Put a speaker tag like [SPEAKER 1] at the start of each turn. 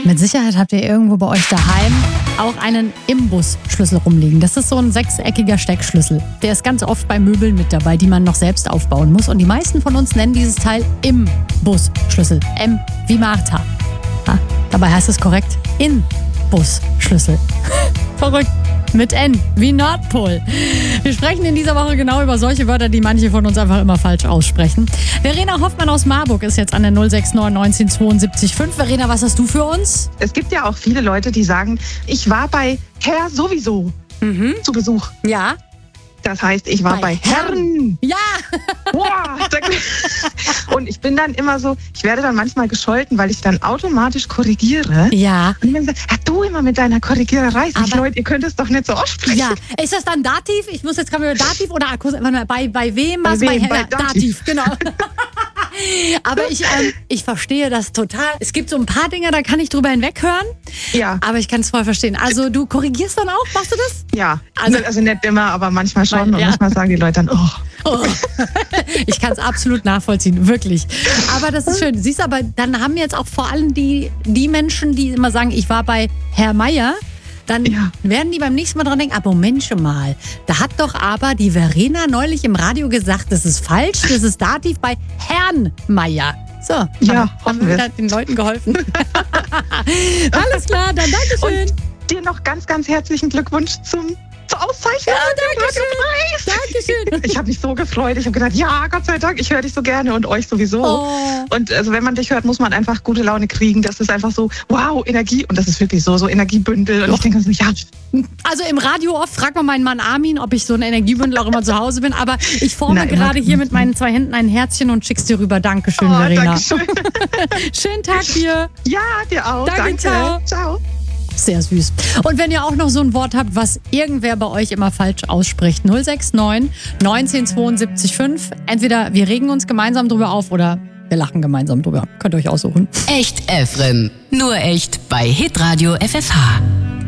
[SPEAKER 1] Mit Sicherheit habt ihr irgendwo bei euch daheim auch einen Imbusschlüssel rumliegen. Das ist so ein 6-eckiger Steckschlüssel. Der ist ganz oft bei Möbeln mit dabei, die man noch selbst aufbauen muss. Und die meisten von uns nennen dieses Teil Imbusschlüssel. M wie Martha. Dabei heißt es korrekt Inbusschlüssel. Verrückt. Mit N, wie Nordpol. Wir sprechen in dieser Woche genau über solche Wörter, die manche von uns einfach immer falsch aussprechen. Verena Hoffmann aus Marburg ist jetzt an der 069 1972 5. Verena, was hast du für uns?
[SPEAKER 2] Es gibt ja auch viele Leute, die sagen, ich war bei Herr sowieso zu Besuch.
[SPEAKER 1] Ja.
[SPEAKER 2] Das heißt, ich war bei Herrn.
[SPEAKER 1] Ja.
[SPEAKER 2] Boah. Und ich bin dann immer so, ich werde dann manchmal gescholten, weil ich dann automatisch korrigiere.
[SPEAKER 1] Ja.
[SPEAKER 2] Und dann sagt, du immer mit deiner Korrigiererei. Sag ich, Leute, ihr könnt es doch nicht so aussprechen.
[SPEAKER 1] Ja. Ist das dann Dativ? Ich muss jetzt, kann man Dativ oder Akkusativ? Bei wem was?
[SPEAKER 2] Bei
[SPEAKER 1] Dativ, genau. Aber ich verstehe das total. Es gibt so ein paar Dinge, da kann ich drüber hinweghören.
[SPEAKER 2] Ja.
[SPEAKER 1] Aber ich kann es voll verstehen. Also du korrigierst dann auch, machst du das?
[SPEAKER 2] Ja. Also nicht immer, aber manchmal schon. Und manchmal sagen die Leute dann,
[SPEAKER 1] Oh. Ich kann es absolut nachvollziehen, wirklich. Aber das ist schön. Siehst du, aber dann haben jetzt auch vor allem die Menschen, die immer sagen, ich war bei Herr Meier, dann werden die beim nächsten Mal dran denken, aber Mensch mal, da hat doch aber die Verena neulich im Radio gesagt, das ist falsch, das ist Dativ bei Herrn Meier. So, haben wir wieder den Leuten geholfen. Alles klar, dann Dankeschön.
[SPEAKER 2] Und dir noch ganz, ganz herzlichen Glückwunsch zur Auszeichnung.
[SPEAKER 1] Ja, Dankeschön.
[SPEAKER 2] Ich habe mich so gefreut. Ich habe gedacht, ja, Gott sei Dank, ich höre dich so gerne und euch sowieso.
[SPEAKER 1] Oh.
[SPEAKER 2] Und also wenn man dich hört, muss man einfach gute Laune kriegen. Das ist einfach so, wow, Energie. Und das ist wirklich so Energiebündel. Und ich denke so, ja.
[SPEAKER 1] Also im Radio oft fragt man meinen Mann Armin, ob ich so ein Energiebündel auch immer zu Hause bin. Aber ich forme gerade hier mit meinen 2 Händen ein Herzchen und schick's dir rüber. Dankeschön, Verena.
[SPEAKER 2] Dankeschön.
[SPEAKER 1] Schönen Tag dir.
[SPEAKER 2] Ja, dir auch.
[SPEAKER 1] Danke.
[SPEAKER 2] Ciao. Ciao.
[SPEAKER 1] Sehr süß. Und wenn ihr auch noch so ein Wort habt, was irgendwer bei euch immer falsch ausspricht, 069 1972 5. Entweder wir regen uns gemeinsam drüber auf oder wir lachen gemeinsam drüber. Könnt ihr euch aussuchen.
[SPEAKER 3] Echt Efrem. Nur echt bei Hitradio FSH.